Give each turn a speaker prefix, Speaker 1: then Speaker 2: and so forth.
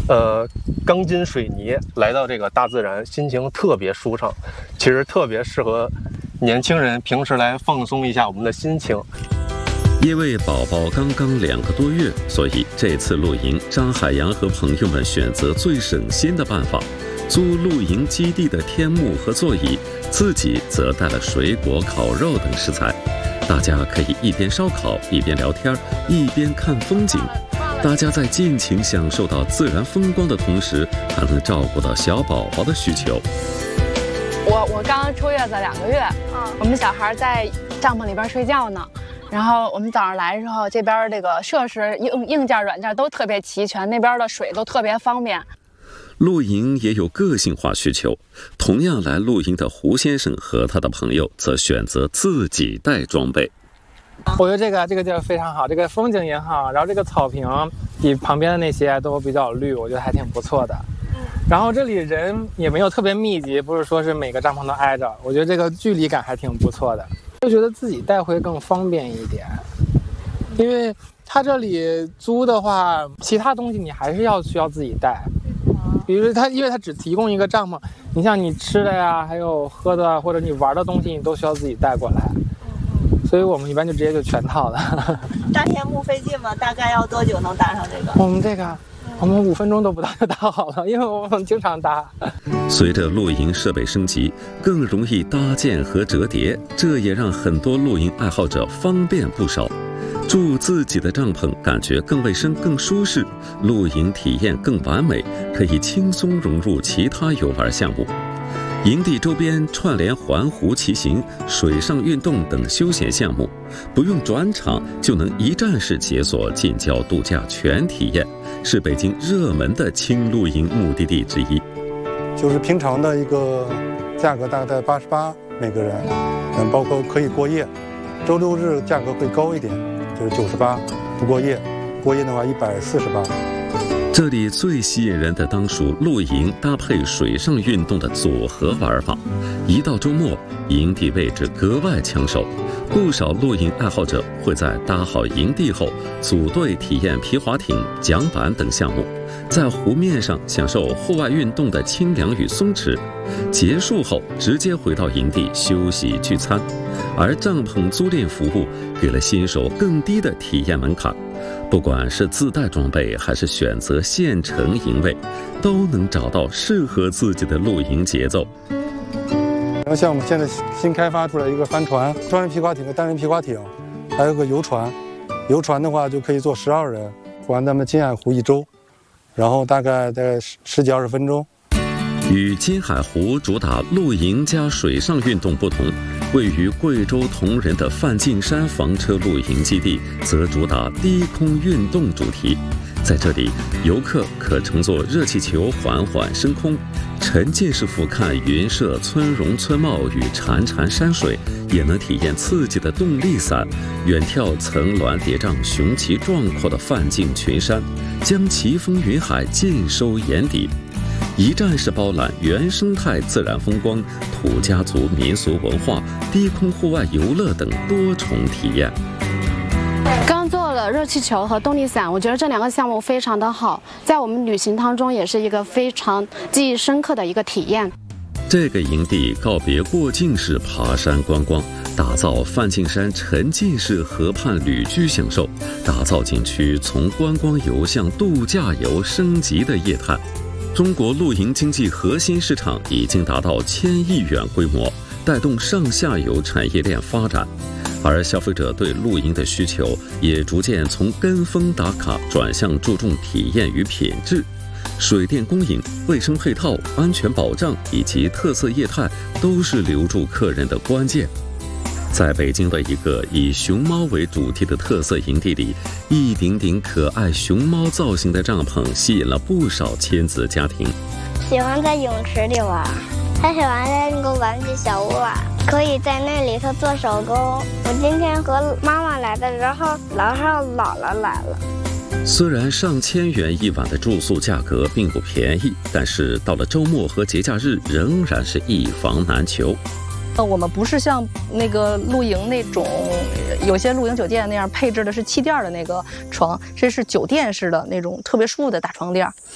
Speaker 1: 钢筋水泥，来到这个大自然，心情特别舒畅，其实特别适合年轻人平时来放松一下我们的心情。
Speaker 2: 因为宝宝刚刚2个多月，所以这次露营，张海洋和朋友们选择最省心的办法，租露营基地的天幕和座椅，自己则带了水果、烤肉等食材。大家可以一边烧烤，一边聊天，一边看风景。大家在尽情享受到自然风光的同时，还能照顾到小宝宝的需求。
Speaker 3: 我刚刚出月子2个月，我们小孩在帐篷里边睡觉呢。然后我们早上来的时候，这边这个设施硬件、软件都特别齐全，那边的水都特别方便。
Speaker 2: 露营也有个性化需求，同样来露营的胡先生和他的朋友则选择自己带装备。
Speaker 4: 我觉得这个地儿非常好，这个风景也好，然后这个草坪比旁边的那些都比较绿，我觉得还挺不错的。然后这里人也没有特别密集，不是说是每个帐篷都挨着，我觉得这个距离感还挺不错的。就觉得自己带会更方便一点，因为他这里租的话，其他东西你还是需要自己带。比如因为他只提供一个帐篷，你像你吃的呀，还有喝的或者你玩的东西，你都需要自己带过来。所以我们一般就直接就全套了。
Speaker 5: 搭天幕费劲吗？大概要多久能搭上这个？
Speaker 4: 我们5分钟都不到就搭好了，因为我们经常搭。
Speaker 2: 随着露营设备升级，更容易搭建和折叠，这也让很多露营爱好者方便不少。住自己的帐篷，感觉更卫生、更舒适，露营体验更完美，可以轻松融入其他游玩项目。营地周边串联环湖骑行、水上运动等休闲项目，不用转场就能一站式解锁近郊度假全体验，是北京热门的轻露营目的地之一。
Speaker 6: 就是平常的一个价格大概88每个人，包括可以过夜。周六日价格会高一点，就是98，不过夜，过夜的话148。
Speaker 2: 这里最吸引人的当属露营搭配水上运动的组合玩法。一到周末，营地位置格外抢手，不少露营爱好者会在搭好营地后组队体验皮划艇、桨板等项目，在湖面上享受户外运动的清凉与松弛。结束后直接回到营地休息聚餐，而帐篷租赁服务给了新手更低的体验门槛。不管是自带装备还是选择现成营位，都能找到适合自己的露营节奏。
Speaker 6: 然后像我们现在新开发出来一个帆船、双人皮划艇和单人皮划艇，还有个游船。游船的话就可以坐12人，环咱们金海湖1周，然后大概在10几20分钟。
Speaker 2: 与金海湖主打露营加水上运动不同，位于贵州铜仁的梵净山房车露营基地则主打低空运动主题。在这里，游客可乘坐热气球缓缓升空，沉浸式俯瞰云社村容村貌与潺潺山水，也能体验刺激的动力伞，远眺层峦叠嶂、雄奇壮阔的梵净群山，将奇峰云海尽收眼底。一站式包揽原生态自然风光、土家族民俗文化、低空户外游乐等多重体验。
Speaker 3: 刚做了热气球和动力伞，我觉得这2个项目非常的好，在我们旅行当中也是一个非常记忆深刻的一个体验。
Speaker 2: 这个营地告别过境式爬山观光，打造梵净山沉浸式河畔旅居享受，打造景区从观光游向度假游升级的业态。中国露营经济核心市场已经达到1000亿元规模，带动上下游产业链发展，而消费者对露营的需求也逐渐从跟风打卡转向注重体验与品质。水电供应、卫生配套、安全保障以及特色业态都是留住客人的关键。在北京的一个以熊猫为主题的特色营地里，一顶顶可爱熊猫造型的帐篷吸引了不少亲子家庭。
Speaker 7: 喜欢在泳池里玩，还喜欢在那个玩具小屋玩，可以在那里头做手工。我今天和妈妈来的，然后楼上姥姥来了。
Speaker 2: 虽然上千元一晚的住宿价格并不便宜，但是到了周末和节假日仍然是一房难求。
Speaker 8: 我们不是像那个露营那种，有些露营酒店那样配置的是气垫的那个床，这是酒店式的那种特别舒服的大床垫。